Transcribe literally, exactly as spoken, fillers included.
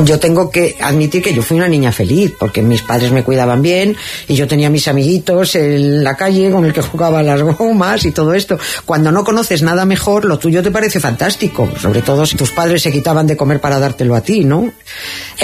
yo tengo que admitir que yo fui una niña feliz, porque mis padres me cuidaban bien y yo tenía mis amiguitos en la calle con el que jugaba a las gomas y todo esto. Cuando no conoces nada mejor, lo tuyo te parece fantástico, sobre todo si tus padres se quitaban de comer para dártelo a ti, ¿no?